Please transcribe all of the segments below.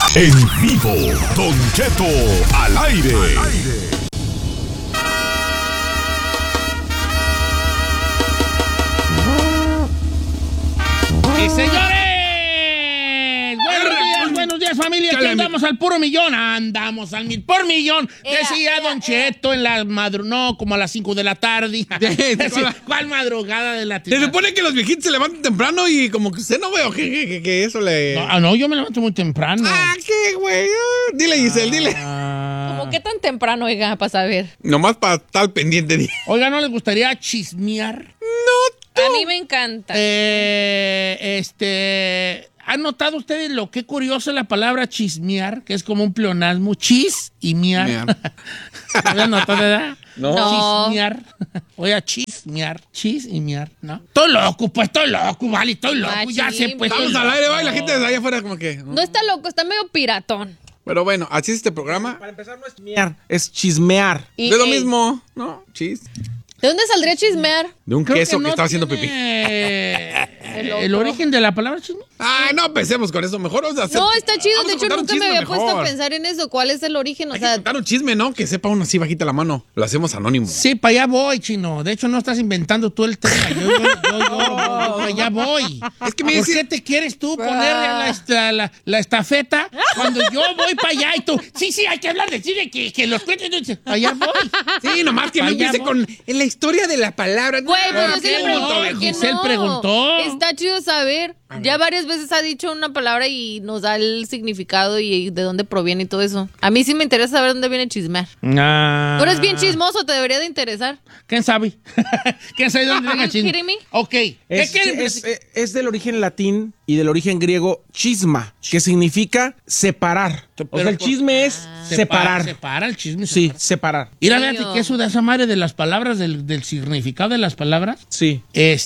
En vivo, Don Cheto al aire. Señores, buenos días familia, aquí andamos al puro millón, andamos al mil por millón, decía Don Cheto en la madrugada, no, como a las 5 de la tarde. ¿Cuál madrugada de la tarde? Se supone que los viejitos se levantan temprano y como que usted no veo que eso le... No, yo me levanto muy temprano. ¿Qué, güey? Dile, Giselle, dile. ¿Cómo qué tan temprano, oiga, para saber? Nomás para estar pendiente. Oiga, ¿no les gustaría chismear? A mí me encanta. ¿Han notado ustedes lo que curioso es la palabra chismear? Que es como un pleonasmo. Chis y miar. ¿Habían notado, verdad? No. Chismear. Oiga, chismear. Chis y miar, ¿no? Estoy loco, vale, estoy loco. Machín, Ya sé, pues. Estamos al aire, va, y la gente de allá afuera como que... No está loco, está medio piratón. Pero bueno, así es este programa. Para empezar, no es chismear, es chismear. De lo mismo, ¿no? Chis. ¿De dónde saldría chismear? De un Creo queso que no estaba haciendo pipí. tiene el otro. origen de la palabra chisme. Ay, no empecemos con eso. Mejor vamos a hacer... No, está chido. vamos De a hecho, contar un nunca me chisme había puesto a mejor. pensar en eso. ¿Cuál es el origen? O Hay que sea, contar un chisme, ¿no? Que sepa uno así bajita la mano. Lo hacemos anónimo. Sí, para allá voy, chino. De hecho, no estás inventando tú el tema. Yo para allá voy. Es que me ¿Por dice- qué te quieres tú poner la estafeta cuando yo voy para allá y tú? Sí, hay que hablar de cine, que los cuentes. Para allá voy. Sí, nomás que no Allá empiece voy. con en la historia de la palabra. güey, pero ¿por yo sí qué le pregunto. no? ¿Por qué Giselle no? preguntó. Está chido saber. Ya varias veces ha dicho una palabra y nos da el significado y de dónde proviene y todo eso. A mí sí me interesa saber dónde viene chismear. Tú eres bien chismoso, te debería de interesar. ¿Quién sabe? ¿Quién sabe dónde venga Are you chisme? kidding me? Ok. ¿Qué quieren? Es del origen latín y del origen griego chisma, que significa separar. O sea, el chisme es separar. Separa el chisme. Sí, separar. Mira, Mío. fíjate que eso de esa madre de las palabras, del significado de las palabras, Sí.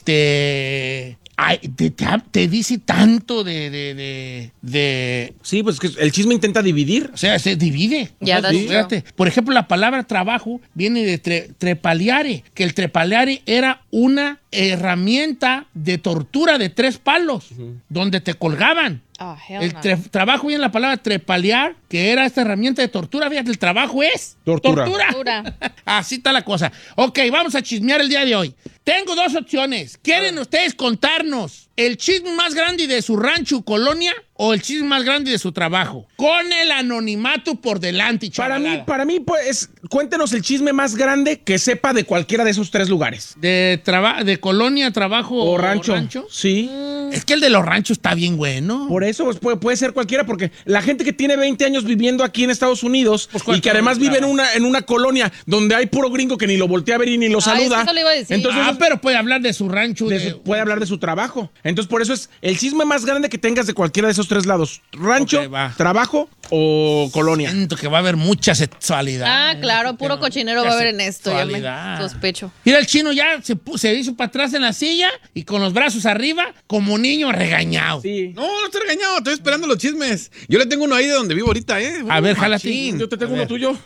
ay, te dice tanto de Sí, pues que el chisme intenta dividir. o sea, se divide. Ya, O sea, that's fíjate. Por ejemplo, la palabra trabajo viene de trepaliare, que el trepaliare era una herramienta de tortura de 3 palos, donde te colgaban. Oh, hell El no. trabajo viene la palabra trepaliar, que era esta herramienta de tortura. Fíjate, el trabajo es Tortura. Tortura. Así está la cosa. Ok, vamos a chismear el día de hoy. Tengo 2 opciones. ¿Quieren ustedes contarnos el chisme más grande de su rancho, colonia, o el chisme más grande de su trabajo? Con el anonimato por delante, chavalada. Para mí, pues, cuéntenos el chisme más grande que sepa de cualquiera de esos 3 lugares. De colonia, trabajo O rancho. Sí. Es que el de los ranchos está bien bueno. Por eso pues, puede ser cualquiera, porque la gente que tiene 20 años viviendo aquí en Estados Unidos Pues, y ¿cuál que además claro. vive en una colonia donde hay puro gringo que ni lo voltea a ver y ni lo saluda. eso le iba a decir. Entonces, Pero puede hablar de su rancho. puede hablar de su trabajo. Entonces, por eso es el chisme más grande que tengas de cualquiera de esos 3 lados. Rancho, Ok, va. trabajo o colonia. Siento que va a haber mucha sexualidad. Ah, claro, puro cochinero va a haber en esto. Ya me Sexualidad. sospecho. Mira, el chino ya se hizo para atrás en la silla y con los brazos arriba como niño regañado. Sí. No estoy regañado, estoy esperando los chismes. Yo le tengo uno ahí de donde vivo ahorita, ¿eh? A ver, jálate. Machín. Yo te tengo uno tuyo.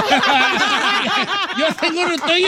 Yo tengo uno tuyo.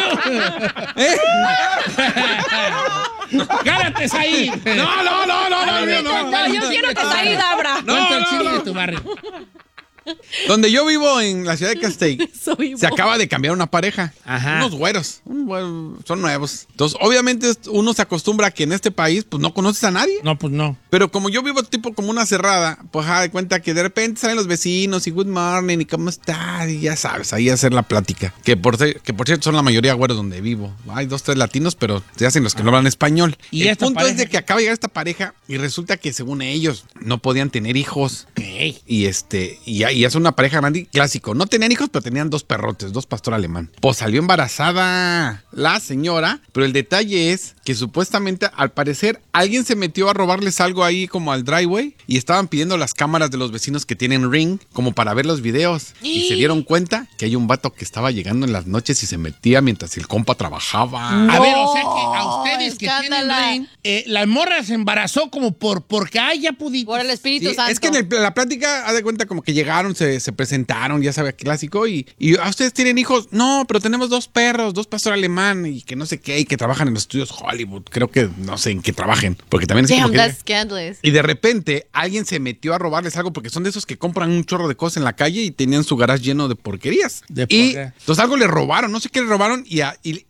Gárate ahí. No, No, yo quiero que Said abra. Cuenta el chisme de tu barrio. Donde yo vivo en la ciudad de Castell, Soy se acaba de cambiar una pareja. Ajá. Unos güeros. Son nuevos. Entonces, obviamente, uno se acostumbra a que en este país, pues no conoces a nadie. No, pues no. Pero como yo vivo tipo como una cerrada, pues de cuenta que de repente salen los vecinos y good morning y cómo estás y ya sabes, ahí hacer la plática. Que por cierto son la mayoría güeros donde vivo. Hay 2, 3 latinos, pero se hacen los que no hablan español. ¿Y el esta punto pareja? es de que acaba de llegar esta pareja y resulta que según ellos no podían tener hijos. Ey. Y y es una pareja grande clásico. No tenían hijos, pero tenían 2 perrotes, 2 pastor alemán. Pues salió embarazada la señora, pero el detalle es que supuestamente, al parecer, alguien se metió a robarles algo ahí como al driveway y estaban pidiendo las cámaras de los vecinos que tienen Ring como para ver los videos. Y se dieron cuenta que hay un vato que estaba llegando en las noches y se metía mientras el compa trabajaba. A ver, o sea que a ustedes que tienen escándala. Ring, la morra se embarazó como porque ya pudiste. Por el Espíritu Sí, Santo. es que en la plática, haz de cuenta como que llegaron llegaron, se presentaron, ya sabía, clásico, y ¿a ustedes tienen hijos? No, pero tenemos 2 perros, 2 pastor alemán, y que no sé qué, y que trabajan en los estudios Hollywood. Creo que no sé en qué trabajen, porque también es Damn, como que... that's scandalous. Y de repente alguien se metió a robarles algo, porque son de esos que compran un chorro de cosas en la calle y tenían su garage lleno de porquerías. Y entonces algo le robaron, no sé qué le robaron, y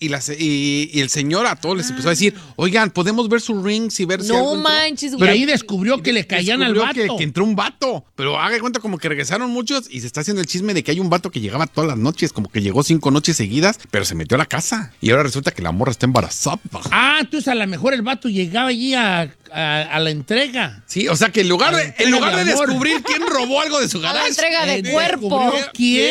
el señor a todos les empezó a decir, oigan, podemos ver sus rings y ver si algo No entró?" manches, Pero güey. ahí descubrió que le caían al vato. Que entró un vato, pero haga de cuenta como que regresaron muchos y se está haciendo el chisme de que hay un vato que llegaba todas las noches, como que llegó 5 noches seguidas, pero se metió a la casa y ahora resulta que la morra está embarazada. Entonces a lo mejor el vato llegaba allí a la entrega. Sí, o sea que en lugar de de descubrir quién robó algo de su A la garage, entrega de cuerpo. Descubrió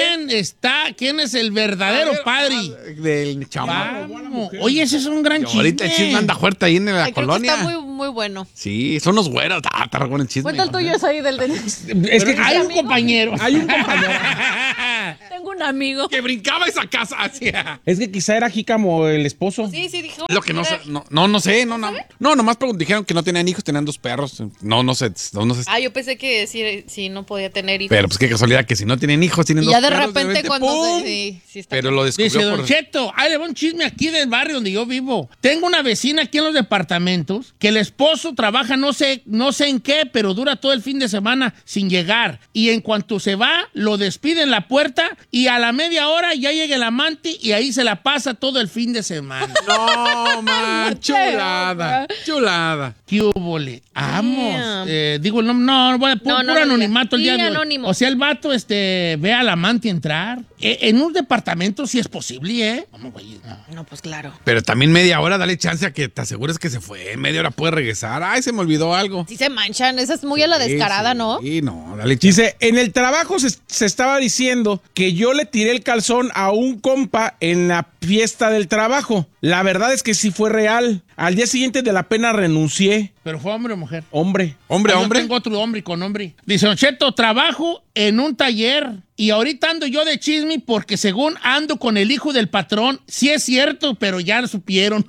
quién es el verdadero padre. del chaval. Vamos. Oye, ese es un gran chisme. Ahorita el chisme anda fuerte ahí en la Ay, creo que colonia. está muy, muy bueno. Sí, son los güeros. Está re bueno el chisme. Cuenta el tuyo, soy del Es que Hay un compañero. hay un compañero. Tengo un amigo. Que brincaba esa casa hacia. Es que quizá era Jícamo el esposo. Sí, dijo. Lo que no sé, no sé, no, nomás dijeron que no tenían hijos, tenían 2 perros. No sé. Yo pensé que sí no podía tener hijos. Pero pues qué casualidad que si no tienen hijos, tienen Y 2 ya de perros. repente cuando ¡pum! sí está. Pero lo descubrió Dice Don por... Cheto, le va un chisme aquí del barrio donde yo vivo. Tengo una vecina aquí en los departamentos que el esposo trabaja no sé en qué, pero dura todo el fin de semana sin llegar. Y en cuanto se va, lo despide en la puerta y a la media hora ya llega el amante y ahí se la pasa todo el fin de semana. No, man, chulada. ¿Qué húbole? Vamos. Digo el nombre, voy a puro No, anonimato el sí, día de hoy. anónimo. O sea, el vato ve al amante entrar. En un departamento sí es posible, ¿eh? Vamos, güey, no. No, pues claro. Pero también media hora, dale chance a que te asegures que se fue. Media hora puede regresar. Ay, se me olvidó algo. Sí se manchan, esa es muy a la descarada, ¿no? Sí, no, dale chance. Dice, en el trabajo se estaba diciendo que yo le tiré el calzón a un compa en la fiesta del trabajo. La verdad es que sí fue real. Al día siguiente de la pena renuncié. ¿Pero fue hombre o mujer? Hombre. Yo tengo otro hombre con hombre. Dice, Don Cheto, trabajo en un taller y ahorita ando yo de chisme porque según ando con el hijo del patrón. Sí es cierto, pero ya lo supieron.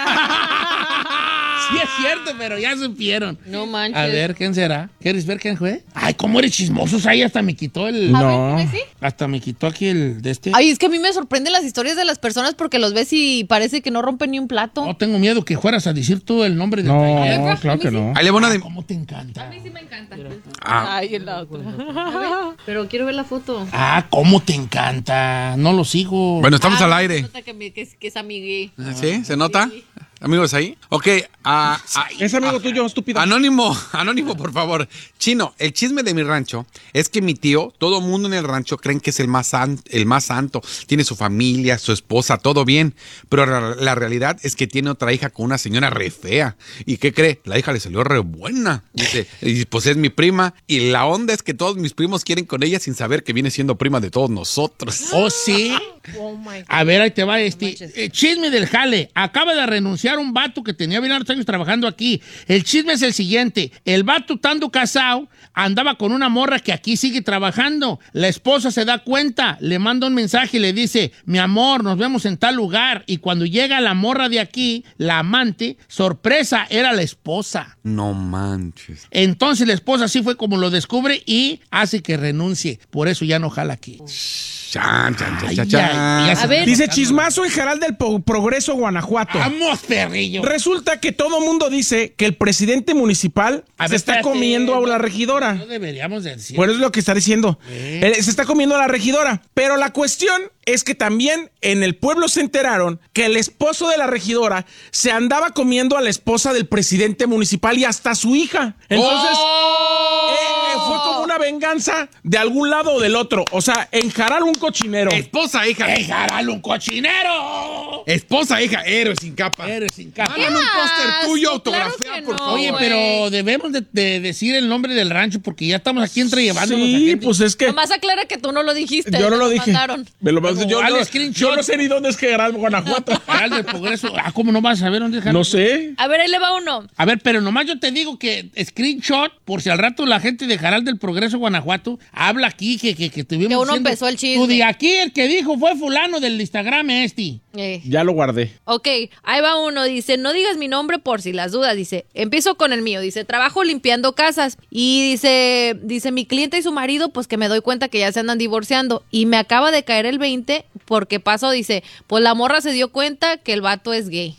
Sí es cierto, pero ya supieron. No manches. A ver, ¿quién será? ¿Quieres ver quién fue? Ay, ¿cómo eres chismosos? Ahí hasta me quitó el... No. A ver, ¿sí? Hasta me quitó aquí el de este. Ay, es que a mí me sorprenden las historias de las personas porque los ves y parece que no rompen ni un plato. No tengo miedo que fueras a decir tú el nombre del taller. No, claro que no. Ahí le va una de... ¿Cómo te encanta? A mí sí me encanta. Ah. Ay, el la otra. Pero quiero ver la foto. ¿Cómo te encanta? No lo sigo. Bueno, estamos al aire. Se nota que es amigue. ¿Sí? ¿Se nota? Amigos ahí. Ok. Es amigo tuyo, estúpido. Anónimo, por favor. Chino, el chisme de mi rancho es que mi tío, todo mundo en el rancho creen que es el más santo. Tiene su familia, su esposa, todo bien. Pero la realidad es que tiene otra hija con una señora re fea. ¿Y qué cree? La hija le salió re buena. Dice, y pues es mi prima. Y la onda es que todos mis primos quieren con ella sin saber que viene siendo prima de todos nosotros. ¿Oh, sí? Oh my God. A ver, ahí te va manches. chisme del jale. Acaba de renunciar un vato que tenía 20 años trabajando aquí. El chisme es el siguiente. El vato, estando casado, andaba con una morra que aquí sigue trabajando. La esposa se da cuenta, le manda un mensaje y le dice, mi amor, nos vemos en tal lugar. Y cuando llega la morra de aquí, la amante, sorpresa, era la esposa. No manches. Entonces la esposa sí fue como lo descubre y hace que renuncie. Por eso ya no jala aquí. Chan. A ver. Dice chismazo en Jaral del Progreso, Guanajuato. ¡Vamos, perrillo! Resulta que todo mundo dice que el presidente municipal se está comiendo a la regidora. No deberíamos decir. Bueno, es lo que está diciendo. Se está comiendo a la regidora. Pero la cuestión es que también en el pueblo se enteraron que el esposo de la regidora se andaba comiendo a la esposa del presidente municipal y hasta su hija. Entonces, fue como una venganza de algún lado o del otro. O sea, en Jaral un cochinero. Esposa, hija. ¡Jaral un cochinero! Esposa, hija, héroe sin capa. Eres sin capa. Mándame un póster tuyo Claro autografiado, que por no. favor. Oye, güey. pero debemos de decir el nombre del rancho porque ya estamos aquí entrellevándonos a Sí, gente. pues es que Nomás aclara que tú no lo dijiste. yo no lo dije. Mandaron. Me lo mandó- yo, Dale no, screenshot. yo no sé ni dónde es Jaral, Guanajuato. Jaral del Progreso. ¿Cómo no vas a saber dónde es Jaral? No sé. A ver, ahí le va uno. A ver, pero nomás yo te digo que screenshot, por si al rato la gente de Jaral del Progreso Progreso, Guanajuato, habla aquí que tuvimos Que uno diciendo, empezó el chisme. Tú de aquí el que dijo fue fulano del Instagram Ya lo guardé. Ok, ahí va uno, dice, no digas mi nombre por si las dudas, dice, empiezo con el mío, dice, trabajo limpiando casas y dice, mi cliente y su marido, pues que me doy cuenta que ya se andan divorciando y me acaba de caer el 20 porque pasó, dice, pues la morra se dio cuenta que el vato es gay.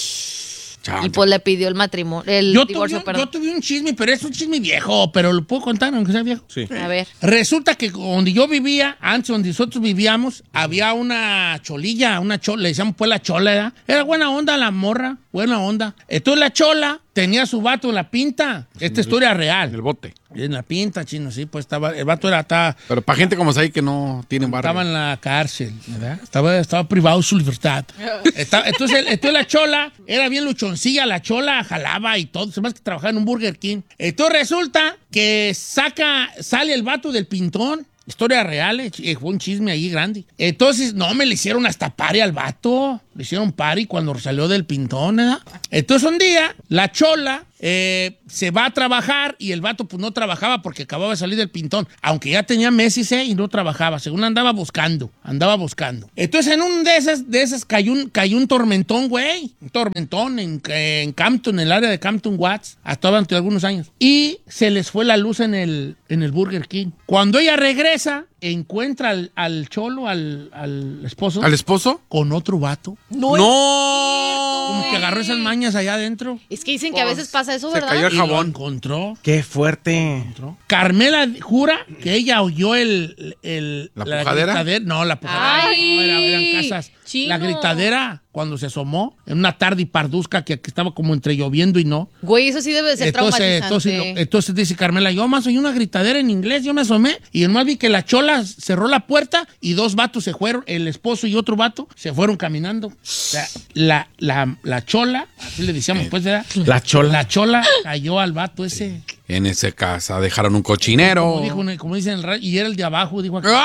Y pues le pidió el matrimonio, divorcio, perdón. Yo tuve un chisme, pero es un chisme viejo, pero lo puedo contar aunque sea viejo. Sí. A ver. Resulta que donde yo vivía, antes donde nosotros vivíamos, había una cholilla, le decíamos pues la chola, ¿verdad? Era buena onda la morra, buena onda. Entonces la chola tenía su vato en la pinta. Esta historia es real. En el bote. En la pinta, chino, sí, pues el vato estaba Pero para gente como ahí que no tienen barrio. en la cárcel, ¿verdad? Estaba privado de su libertad. Entonces la chola era bien luchoncilla, la chola jalaba y todo, se más que trabajaba en un Burger King. Entonces resulta que sale el vato del pintón. Historia real, fue un chisme ahí grande. Entonces, no, me le hicieron hasta pari al vato. Le hicieron pari cuando salió del pintón, ¿verdad? Entonces, un día, la chola se va a trabajar y el vato pues no trabajaba porque acababa de salir del pintón. Aunque ya tenía meses y no trabajaba. Según andaba buscando. Entonces, en un de esas cayó un tormentón, güey. Un tormentón en Campton, en el área de Campton Watts. Hasta durante algunos años. Y se les fue la luz en el Burger King. Cuando ella regresa, encuentra al cholo, al esposo. ¿Al esposo? Con otro vato. ¡No! Como que agarró esas mañas allá adentro. Es que dicen que a veces pasa eso, Se ¿verdad? cayó el Y lo jabón. encontró. Qué fuerte. Carmela jura que ella oyó ¿La pujadera? No, la pujadera. Ay, no, eran casas. chino. La gritadera cuando se asomó en una tarde parduzca que estaba como entre lloviendo y no. Güey, eso sí debe de ser traumatizante. Entonces dice Carmela, yo más oí una gritadera en inglés, yo me asomé y nomás vi que la chola cerró la puerta y dos vatos se fueron, el esposo y otro vato se fueron caminando. O sea, la chola, así le decíamos pues, ¿verdad? La chola. La chola cayó al vato ese. En esa casa dejaron un cochinero. Como dicen en el radio, y era el de abajo, dijo aquí.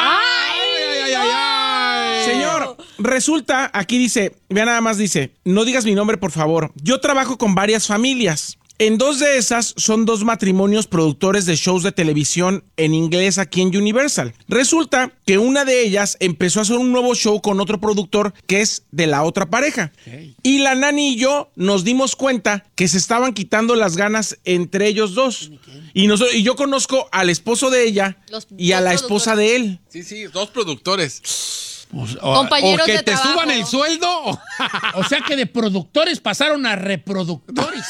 Señor, resulta, aquí dice, vea nada más dice, no digas mi nombre, por favor. Yo trabajo con varias familias. En dos de esas son dos matrimonios productores de shows de televisión en inglés aquí en Universal. Resulta que una de ellas empezó a hacer un nuevo show con otro productor que es de la otra pareja. Okay. Y la nani y yo nos dimos cuenta que se estaban quitando las ganas entre ellos dos. Y yo conozco al esposo de ella y a la esposa de él. Sí, dos productores. Compañeros o que de te trabajo. suban el sueldo. O sea que de productores pasaron a reproductores.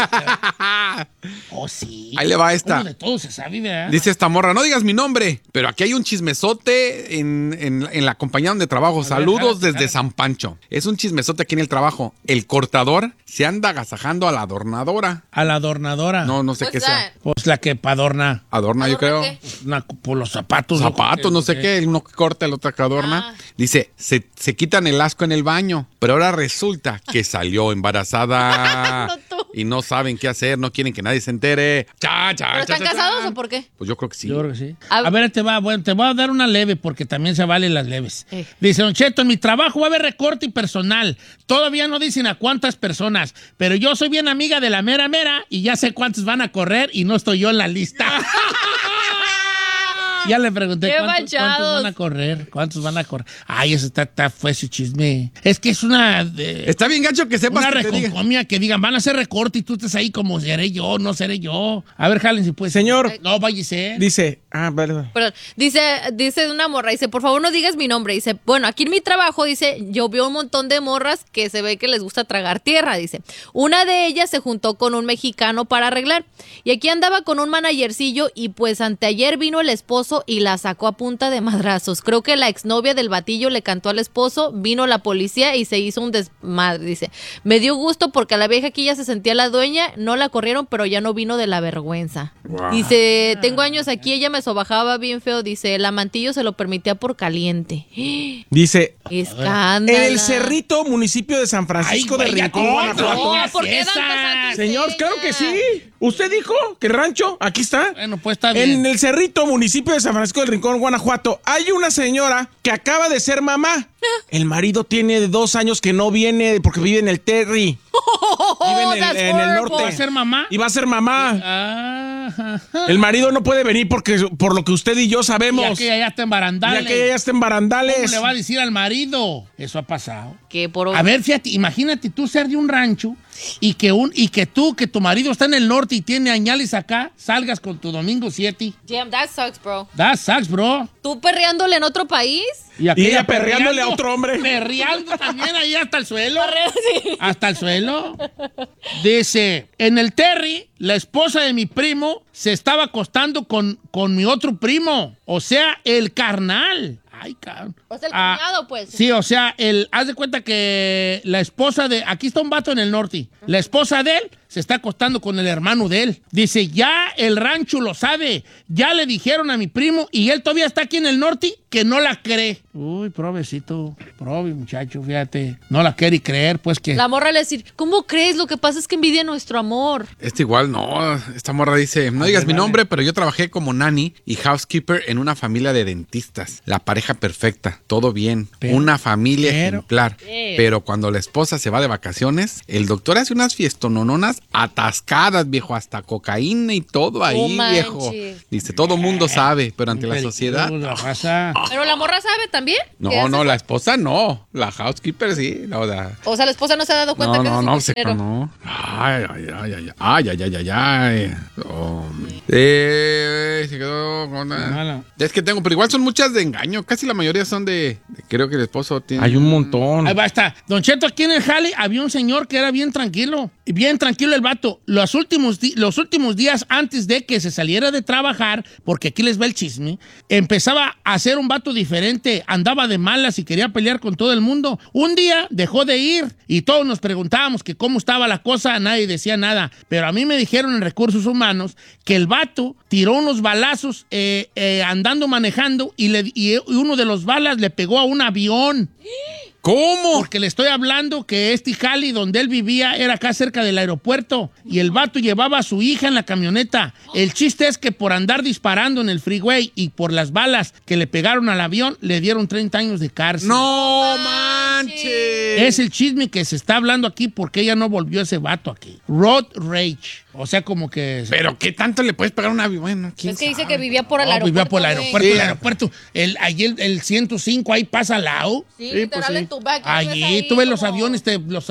Oh, sí. Ahí le va esta. Uno de todos se sabe, ¿verdad? Dice esta morra, no digas mi nombre, pero aquí hay un chismesote en la compañía donde trabajo. Saludos desde San Pancho. Es un chismesote aquí en el trabajo. El cortador se anda agasajando a la adornadora. A la adornadora. No sé qué sea. Pues la que adorna. Adorna, yo creo. ¿Qué? Por los zapatos. Zapatos, no sé qué. Uno que corta, el otro que adorna. Dice, se quitan el asco en el baño, pero ahora resulta que salió embarazada. No, tú. Y no saben qué hacer, no quieren que nadie se entere. ¿Pero están casados o por qué? Pues yo creo que sí. Yo creo que sí. A ver, te voy a dar una leve porque también se valen las leves. Dice, Don Cheto, en mi trabajo va a haber recorte y personal. Todavía no dicen a cuántas personas, pero yo soy bien amiga de la mera y ya sé cuántos van a correr y no estoy yo en la lista. Ya le pregunté cuántos van a correr. ¿Cuántos van a correr? Ay, eso fue su chisme. Es que es una... Está bien gacho que sepas una que te diga. reconcomia que digan, van a hacer recorte y tú estás ahí como seré yo, no seré yo. A ver, jalen si puede. Señor. No, vaya a ser. Dice, vale. Perdón, dice una morra, dice, por favor no digas mi nombre. Dice, bueno, aquí en mi trabajo, dice, yo veo un montón de morras que se ve que les gusta tragar tierra, dice. Una de ellas se juntó con un mexicano para arreglar. Y aquí andaba con un managercillo y pues anteayer vino el esposo y la sacó a punta de madrazos. Creo que la exnovia del batillo le cantó al esposo, vino la policía y se hizo un desmadre, dice. Me dio gusto porque a la vieja aquí ya se sentía la dueña, no la corrieron, pero ya no vino de la vergüenza. Wow. Dice, tengo años aquí, ella me sobajaba bien feo, dice, el amantillo se lo permitía por caliente. Dice, escándalo. El Cerrito, municipio de San Francisco de Rincón, Guanajuato. No, ¿por qué dan Señor, claro que sí. ¿Usted dijo que el rancho? Aquí está. Bueno, pues está bien. En el Cerrito, municipio de San Francisco del Rincón, Guanajuato, hay una señora que acaba de ser mamá. El marido tiene 2 años que no viene porque vive en el Terry. Vive en el norte. ¿Va a ser mamá? Y va a ser mamá. El marido no puede venir porque por lo que usted y yo sabemos. Y aquella ya está en barandales. Y aquella ya está en barandales. ¿Cómo le va a decir al marido? Eso ha pasado. Que por A ver, fíjate, imagínate tú ser de un rancho y que tu marido está en el norte y tiene añales acá, salgas con tu domingo 7. Damn, that sucks, bro. That sucks, bro. ¿Tú perreándole en otro país? Y ella perreándole a otro hombre. Perreando también ahí hasta el suelo. Sí. Hasta el suelo. Dice, en el Terry, la esposa de mi primo se estaba acostando con mi otro primo. O sea, el carnal. Ay, cabrón. O sea, el cuñado, pues. Sí, o sea, haz de cuenta que la esposa de... Aquí está un vato en el norte. La esposa de él se está acostando con el hermano de él. Dice, ya el rancho lo sabe. Ya le dijeron a mi primo y él todavía está aquí en el norte que no la cree. Uy, provecito. Prove, muchacho, fíjate. No la quiere creer, pues que... La morra le decir, ¿cómo crees? Lo que pasa es que envidia nuestro amor. Igual no. Esta morra dice, no digas mi nombre, pero yo trabajé como nanny y housekeeper en una familia de dentistas. La pareja perfecta, todo bien. Una familia ejemplar. Pero cuando la esposa se va de vacaciones, el doctor hace unas fiestonononas atascadas, viejo, hasta cocaína y todo ahí, viejo. Dice, todo mundo sabe, pero ante la sociedad... La raza. ¿Pero la morra sabe también? No, la esposa no. La housekeeper sí. O sea, la esposa no se ha dado cuenta que no, es su dinero. no. Ay. Se quedó con Mala. Es que tengo, pero igual son muchas de engaño. Casi la mayoría son creo que el esposo tiene... Hay un montón. Ahí va, está. Don Cheto, aquí en el jale había un señor que era bien tranquilo. Bien tranquilo el vato. Los últimos días antes de que se saliera de trabajar, porque aquí les va el chisme, empezaba a ser un vato diferente. Andaba de malas y quería pelear con todo el mundo. Un día dejó de ir y todos nos preguntábamos que cómo estaba la cosa. Nadie decía nada. Pero a mí me dijeron en Recursos Humanos que el vato tiró unos balazos andando manejando y uno de los balas le pegó a un avión. ¿Cómo? Porque le estoy hablando que jali donde él vivía era acá cerca del aeropuerto y el vato llevaba a su hija en la camioneta. El chiste es que por andar disparando en el freeway y por las balas que le pegaron al avión, le dieron 30 años de cárcel. ¡No manches! Es el chisme que se está hablando aquí porque ella no volvió ese vato aquí. Road rage. O sea, como que... ¿Pero qué tanto le puedes pegar a un avión? Bueno, ¿quién Es que sabe? dice que vivía por el aeropuerto. Vivía por el aeropuerto. Sí. El aeropuerto. Allí el 105 ahí pasa al lado. Sí, literal en tu back. Allí tú ves los aviones,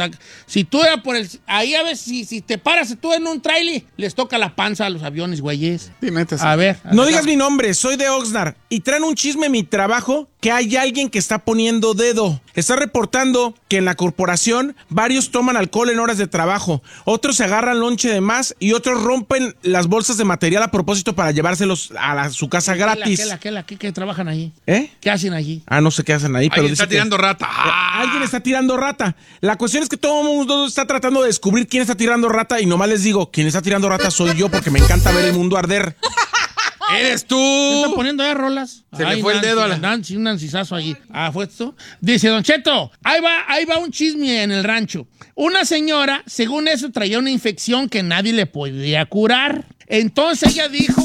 si tú eras por el... Ahí a ver, si te paras tú en un trailer, les toca la panza a los aviones, güeyes. Sí, neta, sí. A ver. No digas mi nombre, soy de Oxnard y traen un chisme en mi trabajo que hay alguien que está poniendo dedo. Está reportando que en la corporación varios toman alcohol en horas de trabajo, otros se agarran lonche de más y otros rompen las bolsas de material a propósito para llevárselos a su casa gratis. ¿Qué trabajan allí? ¿Eh? ¿Qué hacen allí? Ah, no sé qué hacen ahí, pero Alguien dice está tirando rata. Alguien está tirando rata. La cuestión es que todo el mundo está tratando de descubrir quién está tirando rata y nomás les digo, quien está tirando rata soy yo porque me encanta ver el mundo arder. ¡Eres tú! ¿Qué está poniendo ya rolas? Se le fue el dedo a la... Nancy, un nancizazo allí. Ah, ¿fue esto? Dice, Don Cheto, ahí va un chisme en el rancho. Una señora, según eso, traía una infección que nadie le podía curar. Entonces ella dijo...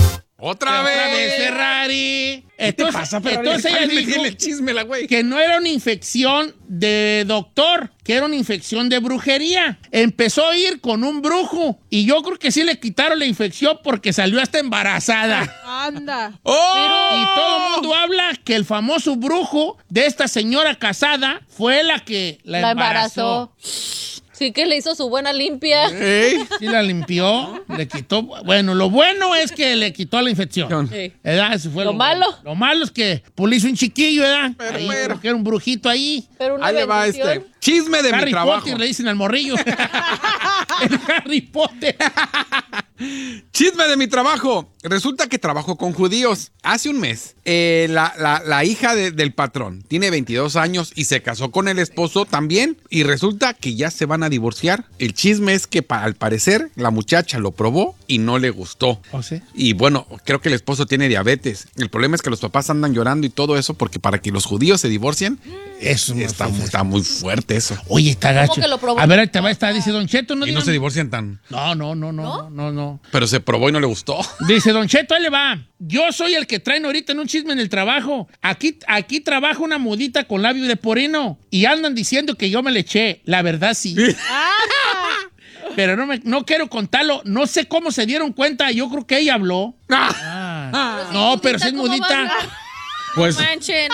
¡Otra vez! Ferrari. ¿Qué te pasa, Ferrari? Entonces ella dijo el chisme, la güey. que no era una infección de doctor, que era una infección de brujería. Empezó a ir con un brujo y yo creo que sí le quitaron la infección porque salió hasta embarazada. Anda. ¡Oh! Y todo el mundo habla que el famoso brujo de esta señora casada fue la que la embarazó. Sí que le hizo su buena limpia. ¡Ey! Sí la limpió, le quitó... Bueno, lo bueno es que le quitó la infección. Sí. ¿Verdad? Eso fue Lo bueno. malo. Lo malo es que pues, le hizo un chiquillo, ¿verdad? Pero. Porque era un brujito ahí. Pero una Ahí le va bendición. chisme de mi Harry trabajo. Potter le dicen al morrillo. El Harry Potter. Chisme de mi trabajo. Resulta que trabajo con judíos. Hace un mes, la hija del patrón tiene 22 años y se casó con el esposo también. Y resulta que ya se van a divorciar. El chisme es que al parecer la muchacha lo probó y no le gustó. ¿O sí? Y bueno, creo que el esposo tiene diabetes. El problema es que los papás andan llorando y todo eso porque para que los judíos se divorcien, Eso está muy fuerte eso. Oye, está gacho. que lo probó? A ver, ahí te va, dice Don Cheto. Y no se divorcian tan... No. Pero se probó y no le gustó. Dice Don Cheto, ahí le va. Yo soy el que traen ahorita en un chisme en el trabajo. Aquí trabaja una mudita con labio de porino y andan diciendo que yo me le eché. La verdad, sí. pero no quiero contarlo. No sé cómo se dieron cuenta. Yo creo que ella habló. No, pero si es mudita. Pues. Manchen.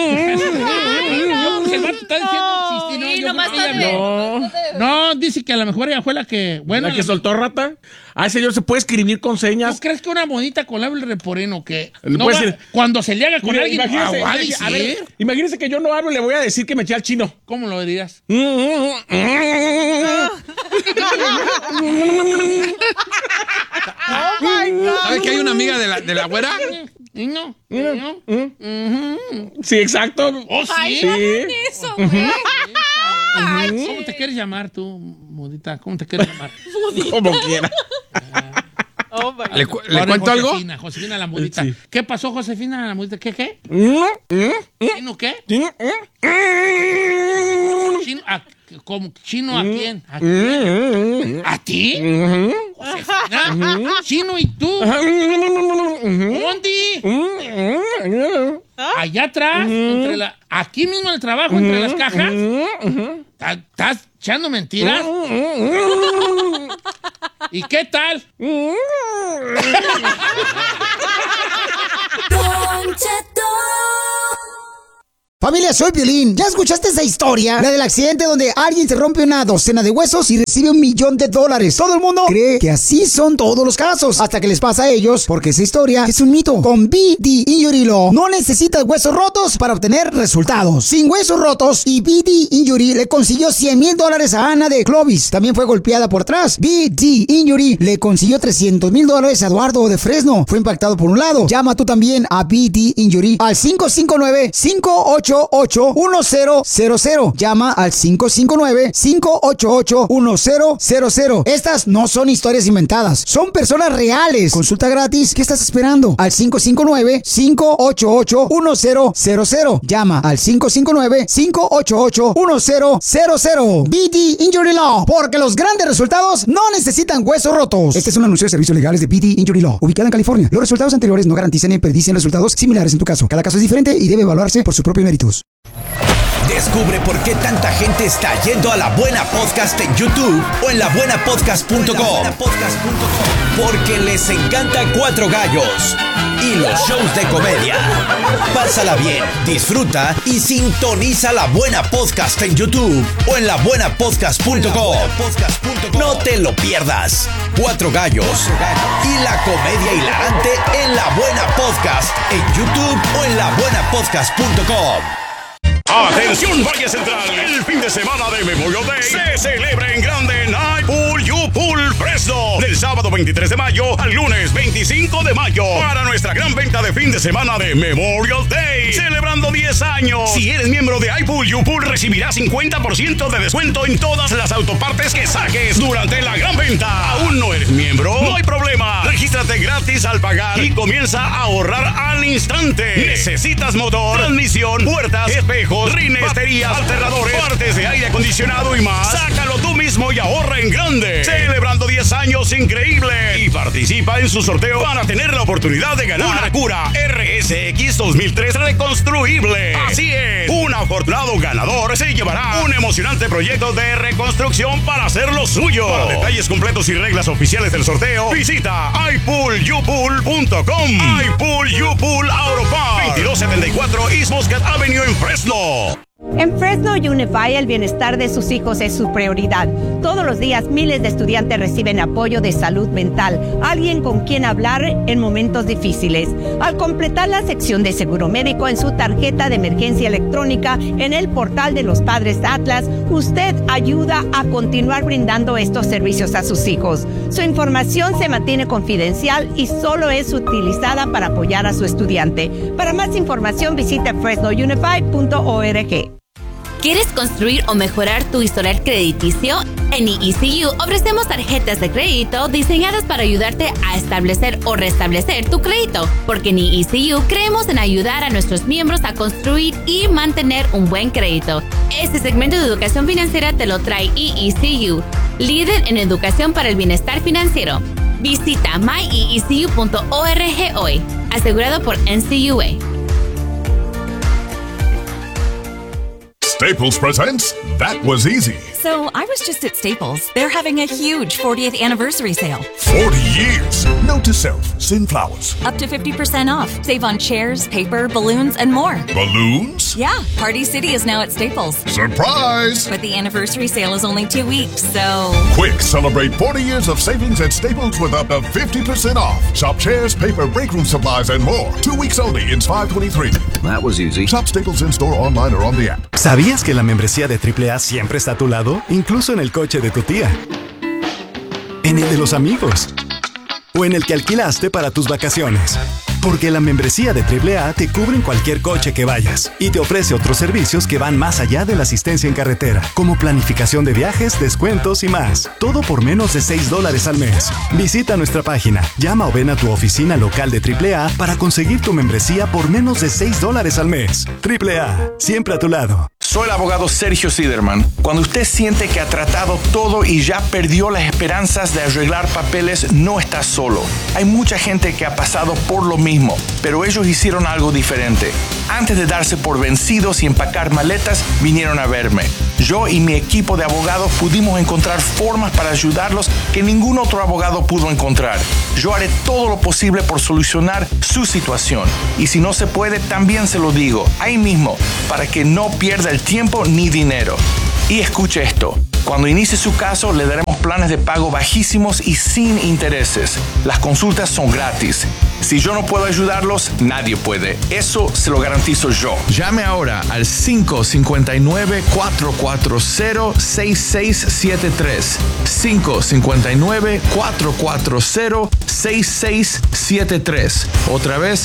No, el vato está diciendo un chiste. Sí, Yo nomás creo que ella habló. No, dice que a lo mejor ella fue la que... Bueno, ¿La que soltó rata? Ah, señor, ¿se puede escribir con señas? ¿Tú crees que una modita con labio reporeno que Le no puede va- decir- cuando se le haga con Mire, alguien imagínese, va a a decir? ver, imagínese que yo no hablo y le voy a decir que me eché al chino. ¿Cómo lo dirías? ¿Sabes que hay una amiga de la güera? No. Sí, exacto. Oh, sí. Sí. Eso, güey. ¿Cómo te quieres llamar tú, modita? ¿Cómo te quieres llamar? Como quiera. ¿Le Ahora, cuento algo? Josefina la modita. Sí. ¿Qué pasó, Josefina la modita? ¿Qué? ¿Chino qué? ¿Chino a, ¿cómo? ¿Chino a quién? ¿A quién? ¿A ti? Josefina. ¿Chino y tú? ¿Dónde? Allá atrás, aquí mismo en el trabajo, entre las cajas. ¿Estás echando mentiras? ¿Y qué tal? Familia, soy Piolín. ¿Ya escuchaste esa historia? La del accidente donde alguien se rompe una docena de huesos y recibe $1 millón. Todo el mundo cree que así son todos los casos, hasta que les pasa a ellos, porque esa historia es un mito. Con BD Injury Law no necesitas huesos rotos para obtener resultados. Sin huesos rotos, y BD Injury le consiguió $100,000 a Ana de Clovis. También fue golpeada por atrás. BD Injury le consiguió $300,000 a Eduardo de Fresno. Fue impactado por un lado. Llama tú también a BD Injury al 559-588-1000. Llama al 559-588-1000. Estas no son historias inventadas, son personas reales. Consulta gratis. ¿Qué estás esperando? Al 559-588-1000. Llama al 559-588-1000. BD Injury Law, porque los grandes resultados no necesitan huesos rotos. Este es un anuncio de servicios legales de BD Injury Law, ubicada en California. Los resultados anteriores no garantizan ni predicen resultados similares en tu caso. Cada caso es diferente y debe evaluarse por su propio méritos. Descubre por qué tanta gente está yendo a La Buena Podcast en YouTube o en labuenapodcast.com. Porque les encanta Cuatro Gallos y los shows de comedia. Pásala bien, disfruta y sintoniza La Buena Podcast en YouTube o en labuenapodcast.com. No te lo pierdas. Cuatro Gallos y la comedia hilarante en La Buena Podcast en YouTube o en labuenapodcast.com. Atención Valle Central, el fin de semana de Memorial Day se celebra en grande en iPool You Pool Fresno, del sábado 23 de mayo al lunes 25 de mayo, para nuestra gran venta de fin de semana de Memorial Day, celebrando 10 años. Si eres miembro de iPool You Pool, recibirás 50% de descuento en todas las autopartes que saques durante la gran venta. ¿Aún no eres miembro? No hay problema, regístrate gratis al pagar y comienza a ahorrar al instante. ¿Necesitas motor, transmisión, puertas, espejos, rines, baterías, alternadores, partes de aire acondicionado y más? Sácalo tú mismo y ahorra en grande, celebrando 10 años increíbles, y participa en su sorteo para tener la oportunidad de ganar una Acura RSX 2003 reconstruible. Así es, un afortunado ganador se llevará un emocionante proyecto de reconstrucción para hacerlo suyo. Para detalles completos y reglas oficiales del sorteo, visita iPoolYouPool.com. iPool You Pool Auto Parts, 2274 East Muscat Avenue en Fresno. En Fresno Unified, el bienestar de sus hijos es su prioridad. Todos los días, miles de estudiantes reciben apoyo de salud mental, alguien con quien hablar en momentos difíciles. Al completar la sección de seguro médico en su tarjeta de emergencia electrónica en el portal de los Padres Atlas, usted ayuda a continuar brindando estos servicios a sus hijos. Su información se mantiene confidencial y solo es utilizada para apoyar a su estudiante. Para más información, visite fresnounified.org. ¿Quieres construir o mejorar tu historial crediticio? En ECU ofrecemos tarjetas de crédito diseñadas para ayudarte a establecer o restablecer tu crédito, porque en ECU creemos en ayudar a nuestros miembros a construir y mantener un buen crédito. Este segmento de educación financiera te lo trae ECU, líder en educación para el bienestar financiero. Visita myecu.org hoy, asegurado por NCUA. Staples presents That Was Easy. So I was just at Staples. They're having a huge 40th anniversary sale. 40 years. Note to self, send flowers. Up to 50% off. Save on chairs, paper, balloons, and more. Balloons? Yeah, Party City is now at Staples. Surprise! But the anniversary sale is only 2 weeks, so... Quick, celebrate 40 years of savings at Staples with up to 50% off. Shop chairs, paper, break room supplies, and more. 2 weeks only. It's 523. That was easy. Shop Staples in-store, online, or on the app. ¿Sabías que la membresía de AAA siempre está a tu lado? Incluso en el coche de tu tía. En el de los amigos. O en el que alquilaste para tus vacaciones. Porque la membresía de AAA te cubre en cualquier coche que vayas y te ofrece otros servicios que van más allá de la asistencia en carretera, como planificación de viajes, descuentos y más. Todo por menos de $6 al mes. Visita nuestra página, llama o ven a tu oficina local de AAA para conseguir tu membresía por menos de $6 al mes. AAA, siempre a tu lado. Soy el abogado Sergio Siderman. Cuando usted siente que ha tratado todo y ya perdió las esperanzas de arreglar papeles, no está solo. Hay mucha gente que ha pasado por lo mismo, pero ellos hicieron algo diferente. Antes de darse por vencidos y empacar maletas, vinieron a verme. Yo y mi equipo de abogados pudimos encontrar formas para ayudarlos que ningún otro abogado pudo encontrar. Yo haré todo lo posible por solucionar su situación. Y si no se puede, también se lo digo, ahí mismo, para que no pierda el tiempo ni dinero. Y escuche esto. Cuando inicie su caso, le daremos planes de pago bajísimos y sin intereses. Las consultas son gratis. Si yo no puedo ayudarlos, nadie puede. Eso se lo garantizo yo. Llame ahora al 559-440-6673. 559-440-6673. Otra vez,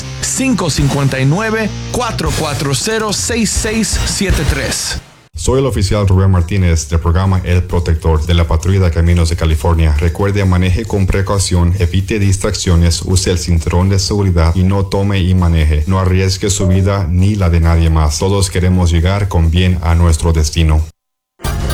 559-440-6673. Soy el oficial Rubén Martínez del programa El Protector de la Patrulla de Caminos de California. Recuerde, maneje con precaución, evite distracciones, use el cinturón de seguridad y no tome y maneje. No arriesgue su vida ni la de nadie más. Todos queremos llegar con bien a nuestro destino.